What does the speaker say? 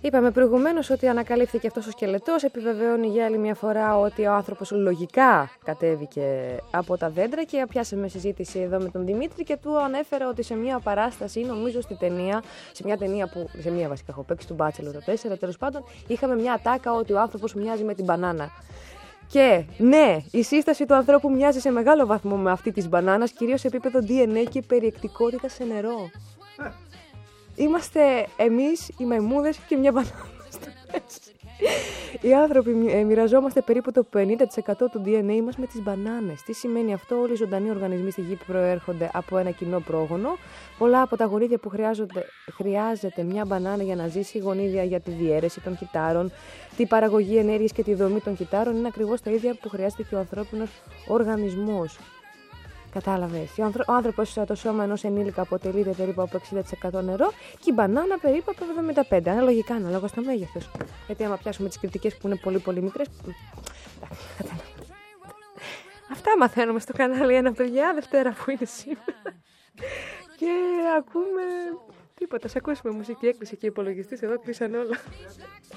Είπαμε προηγουμένως ότι ανακαλύφθηκε αυτός ο σκελετός, επιβεβαιώνει για άλλη μια φορά ότι ο άνθρωπος λογικά κατέβηκε από τα δέντρα και πιάσαμε συζήτηση εδώ με τον Δημήτρη και του ανέφερε ότι σε μια παράσταση, νομίζω στη ταινία, σε μια βασικά έχω παίξει του Bachelor το 4, τέλος πάντων, είχαμε μια ατάκα ότι ο άνθρωπος μοιάζει με την μπανάνα. Και ναι, η σύσταση του ανθρώπου μοιάζει σε μεγάλο βαθμό με αυτή της μπανάνας, κυρίως σε επίπεδο DNA και περιεκτικότητα σε νερό. Είμαστε εμείς, οι μαϊμούδες και μια μπανάνα. Οι άνθρωποι μοιραζόμαστε περίπου το 50% του DNA μας με τις μπανάνες. Τι σημαίνει αυτό? Όλοι οι ζωντανοί οργανισμοί στη γη προέρχονται από ένα κοινό πρόγονο. Πολλά από τα γονίδια που χρειάζεται μια μπανάνα για να ζήσει, γονίδια για τη διαίρεση των κυτάρων, την παραγωγή ενέργειας και τη δομή των κυτάρων είναι ακριβώς τα ίδια που χρειάζεται και ο ανθρώπινος οργανισμός. Κατάλαβες. Ο άνθρωπος, το σώμα ενός ενήλικα αποτελείται περίπου από 60% νερό και η μπανάνα περίπου από 75%. Αναλογικά, ανάλογα στο μέγεθος. Γιατί άμα πιάσουμε τις κριτικές που είναι πολύ πολύ μικρές. Αυτά μαθαίνουμε στο κανάλι Ένα παιδιά, Δευτέρα που είναι σήμερα. Και ακούμε. Τίποτα, ας ακούσουμε μουσική, έκλεισε και οι υπολογιστής, εδώ κλείσαν όλα.